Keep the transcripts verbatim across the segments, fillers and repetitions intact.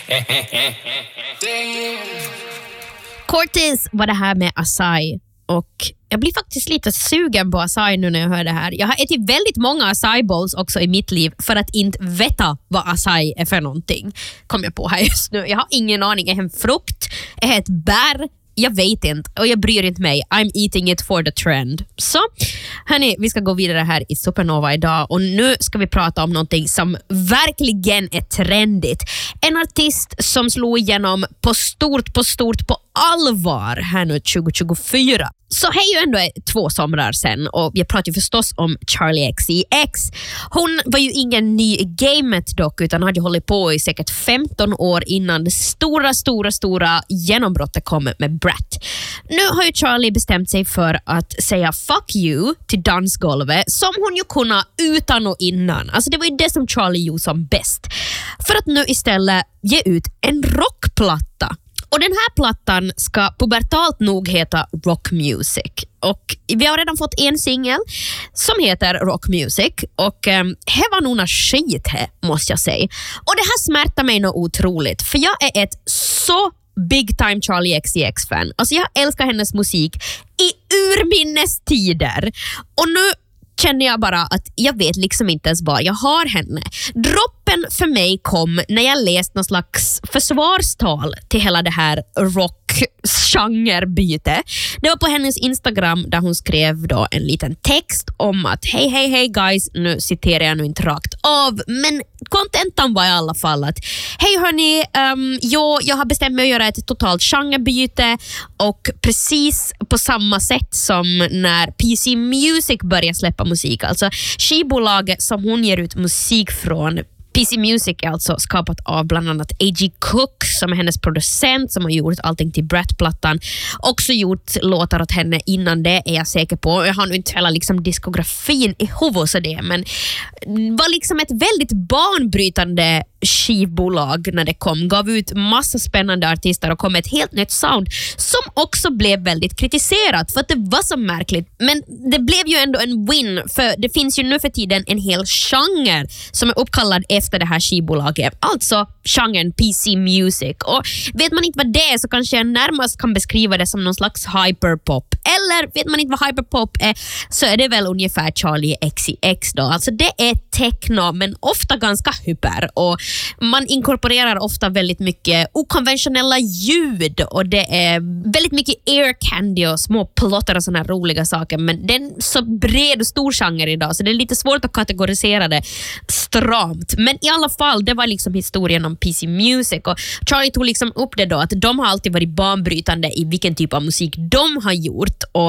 Cortez var det här med Acai. Och jag blir faktiskt lite sugen på acai nu när jag hör det här. Jag har ätit väldigt många acai bowls också i mitt liv för att inte veta vad acai är för någonting. Kom jag på här just nu. Jag har ingen aning. Är det en frukt? Är det ett bär? Jag vet inte och jag bryr inte mig. I'm eating it for the trend. Så, hörni, vi ska gå vidare här i Supernova idag och nu ska vi prata om någonting som verkligen är trendigt. En artist som slog igenom på stort, på stort, på allvar här nu tjugo tjugofyra. Så här är ju ändå två somrar sen och jag pratar ju förstås om Charli X C X. Hon var ju ingen ny i gamet dock utan hade hållit på i säkert femton år innan det stora, stora, stora genombrottet kom med Brat. Nu har ju Charli bestämt sig för att säga fuck you till dansgolvet som hon ju kunde utan och innan. Alltså det var ju det som Charli gjorde som bäst. För att nu istället ge ut en rockplatta. Och den här plattan ska pubertalt nog heta Rock Music. Och vi har redan fått en singel som heter Rock Music. Och eh, här var nog något skit här, måste jag säga. Och det här smärtar mig nog otroligt. För jag är ett så big time Charli X C X-fan. Alltså jag älskar hennes musik i urminnes tider. Och nu känner jag bara att jag vet liksom inte ens var jag har henne. Droppen för mig kom när jag läste någon slags försvarstal till hela det här rock-genrebyte. Det var på hennes Instagram där hon skrev då en liten text om att hej, hej, hej guys, nu citerar jag nu inte rakt av, men kontentan var i alla fall att hej hörni, um, jo, jag har bestämt mig att göra ett totalt genrebyte och precis på samma sätt som när P C Music börjar släppa musik, alltså skivbolaget som hon ger ut musik från. P C Music är alltså skapat av bland annat A G Cook som är hennes producent som har gjort allting till Brat-plattan. Också gjort låtar åt henne innan det är jag säker på. Jag har nu inte hela liksom diskografin i huvudet så det, men var liksom ett väldigt banbrytande skivbolag när det kom. Gav ut massa spännande artister och kom med ett helt nytt sound som också blev väldigt kritiserat för att det var så märkligt. Men det blev ju ändå en win för det finns ju nu för tiden en hel genre som är uppkallad efter det här skivbolaget. Alltså genren P C Music. Och vet man inte vad det är så kanske jag närmast kan beskriva det som någon slags hyperpop. Eller vet man inte vad hyperpop är så är det väl ungefär Charli X C X då. Alltså det är techno men ofta ganska hyper och man inkorporerar ofta väldigt mycket okonventionella ljud och det är väldigt mycket ear candy och små plotter och såna här roliga saker, men det är en så bred och stor genre idag så det är lite svårt att kategorisera det stramt, men i alla fall det var liksom historien om P C Music och Charli tog liksom upp det då att de har alltid varit banbrytande i vilken typ av musik de har gjort och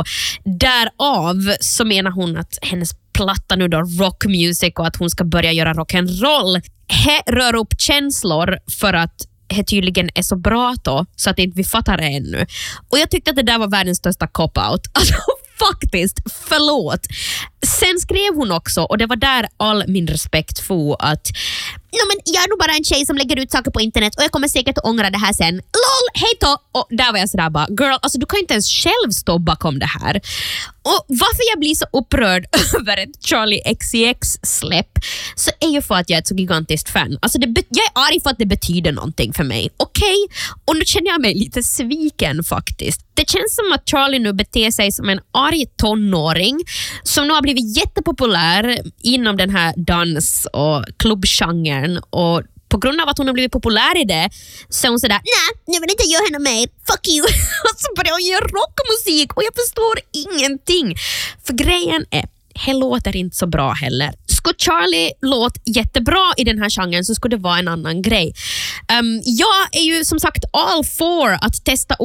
därav så menar hon att hennes platta nu då Rock Music och att hon ska börja göra rock'n'roll he rör upp känslor för att det tydligen är så bra då så att inte vi fattar det ännu. Och jag tyckte att det där var världens största cop-out. Alltså faktiskt, förlåt. Sen skrev hon också, och det var där all min respekt for att no, men jag är nog bara en tjej som lägger ut saker på internet och jag kommer säkert att ångra det här sen. LOL, hej då! Och där var jag sådär bara, girl, alltså du kan inte ens själv stå bakom det här. Och varför jag blir så upprörd över ett Charli X C X-släpp så är ju för att jag är ett så gigantiskt fan. Alltså det, jag är arg för att det betyder någonting för mig. Okej? Okay? Och nu känner jag mig lite sviken faktiskt. Det känns som att Charli nu beter sig som en arg tonåring som nu har blivit jättepopulär inom den här dans- och klubbgenren och på grund av att hon har blivit populär i det så är hon sådär, nej, nu vill inte göra henne mer, fuck you. Och så börjar hon göra rockmusik och jag förstår ingenting. För grejen är, det låter inte så bra heller. Skulle Charli låt jättebra i den här genren så skulle det vara en annan grej. Um, jag är ju som sagt all for att testa